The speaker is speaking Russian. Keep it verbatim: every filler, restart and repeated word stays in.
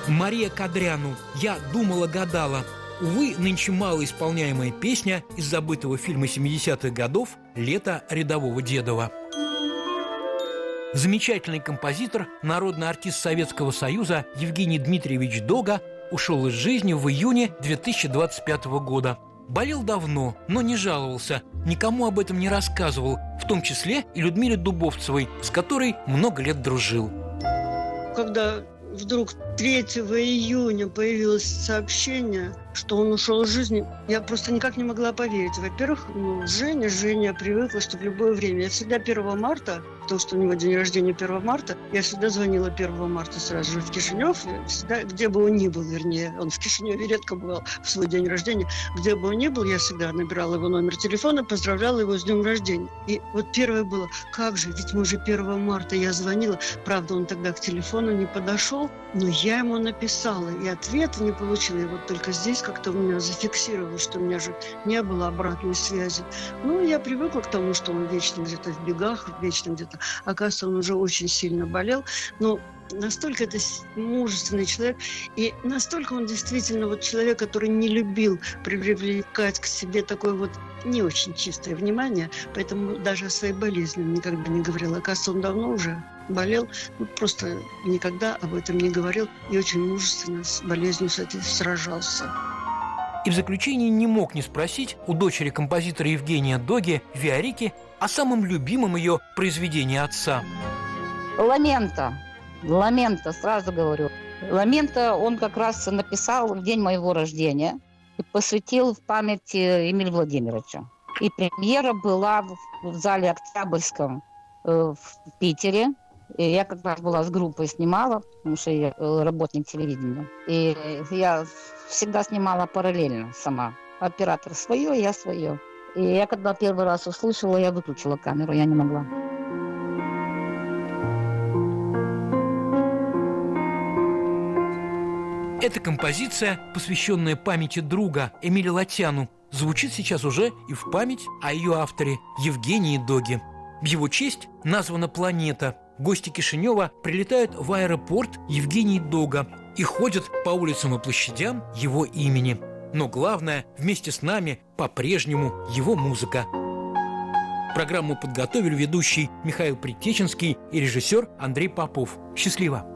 Мария Кадряну «Я думала-гадала». Увы, нынче малоисполняемая песня из забытого фильма семидесятых годов «Лето рядового Дедова». Замечательный композитор, народный артист Советского Союза Евгений Дмитриевич Дога ушел из жизни в июне две тысячи двадцать пятого года. Болел давно, но не жаловался, никому об этом не рассказывал, в том числе и Людмиле Дубовцевой, с которой много лет дружил. Когда вдруг третьего июня появилось сообщение, что он ушел из жизни, я просто никак не могла поверить. Во-первых, ну, Женя, Женя привыкла, что в любое время. Я всегда первого марта, потому что у него день рождения первого марта, я всегда звонила первого марта сразу же в Кишинев, всегда, где бы он ни был, вернее, он в Кишиневе редко бывал в свой день рождения, где бы он ни был, я всегда набирала его номер телефона, поздравляла его с днем рождения. И вот первое было, как же, ведь мы уже первого марта, я звонила, правда, он тогда к телефону не подошел, но я ему написала, и ответа не получила, и вот только здесь как-то у меня зафиксировалось, что у меня же не было обратной связи. Ну, я привыкла к тому, что он вечно где-то в бегах, вечно где-то. Оказывается, он уже очень сильно болел. Но настолько это мужественный человек, и настолько он действительно вот человек, который не любил привлекать к себе такое вот не очень чистое внимание, поэтому даже о своей болезни он никогда не говорил. Оказывается, он давно уже болел, ну, просто никогда об этом не говорил и очень мужественно с болезнью с этой сражался. И в заключение не мог не спросить у дочери композитора Евгения Доги, Виорики, о самом любимом ее произведении отца. «Ламента». «Ламента», сразу говорю. «Ламента» он как раз написал в день моего рождения и посвятил в память Эмилия Владимировича. И премьера была в, в зале Октябрьском э, в Питере. И я как раз была с группой, снимала, потому что я работник телевидения. И я всегда снимала параллельно сама. Оператор свое, я свое. И я когда первый раз услышала, я выключила камеру, я не могла. Эта композиция, посвященная памяти друга Эмилия Латяну, звучит сейчас уже и в память о ее авторе Евгении Доге. В его честь названа планета. Гости Кишинева прилетают в аэропорт Евгений Дога и ходят по улицам и площадям его имени. Но главное, вместе с нами по-прежнему его музыка. Программу подготовили ведущий Михаил Предтеченский и режиссер Андрей Попов. Счастливо!